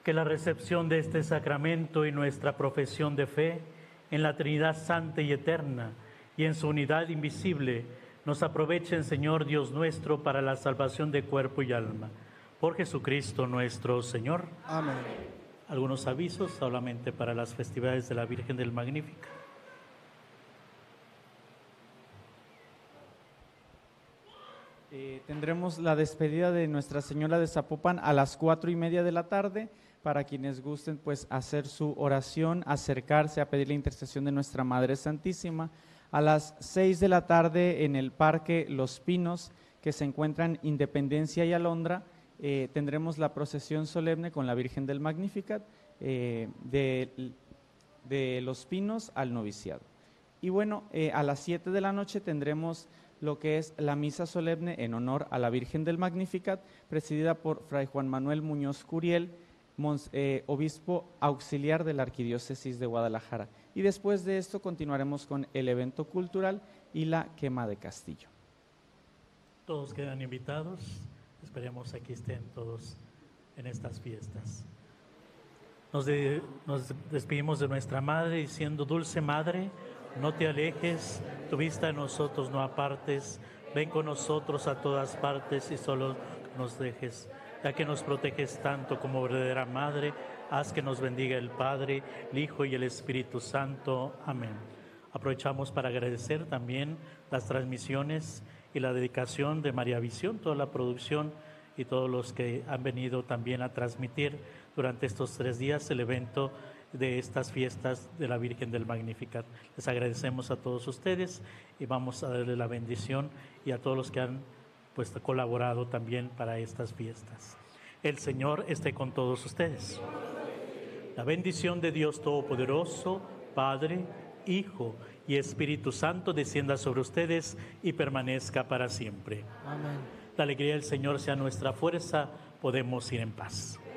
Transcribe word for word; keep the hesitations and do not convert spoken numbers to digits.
Que la recepción de este sacramento y nuestra profesión de fe en la Trinidad Santa y Eterna y en su unidad invisible nos aprovechen, Señor Dios nuestro, para la salvación de cuerpo y alma. Por Jesucristo nuestro Señor. Amén. Algunos avisos solamente para las festividades de la Virgen del Magnífico. Eh, tendremos la despedida de Nuestra Señora de Zapopan a las cuatro y media de la tarde. Para quienes gusten pues hacer su oración, acercarse a pedir la intercesión de Nuestra Madre Santísima. A las seis de la tarde en el Parque Los Pinos, que se encuentran Independencia y Alondra, eh, tendremos la procesión solemne con la Virgen del Magnificat eh, de, de Los Pinos al noviciado. Y bueno, eh, a las siete de la noche tendremos lo que es la misa solemne en honor a la Virgen del Magnificat, presidida por Fray Juan Manuel Muñoz Curiel, Mons, eh, obispo auxiliar de la Arquidiócesis de Guadalajara. Y después de esto continuaremos con el evento cultural y la quema de castillo. Todos quedan invitados. Esperemos aquí estén todos en estas fiestas. Nos, de, nos despedimos de nuestra Madre diciendo: Dulce Madre, no te alejes, tu vista de nosotros no apartes, ven con nosotros a todas partes y solo nos dejes. Ya que nos proteges tanto como verdadera Madre, haz que nos bendiga el Padre, el Hijo y el Espíritu Santo. Amén. Aprovechamos para agradecer también las transmisiones y la dedicación de María Visión, toda la producción y todos los que han venido también a transmitir durante estos tres días el evento de estas fiestas de la Virgen del Magnificat. Les agradecemos a todos ustedes y vamos a darle la bendición y a todos los que han pues colaborado también para estas fiestas. El Señor esté con todos ustedes. La bendición de Dios Todopoderoso, Padre, Hijo y Espíritu Santo descienda sobre ustedes y permanezca para siempre. Amén. La alegría del Señor sea nuestra fuerza, podemos ir en paz.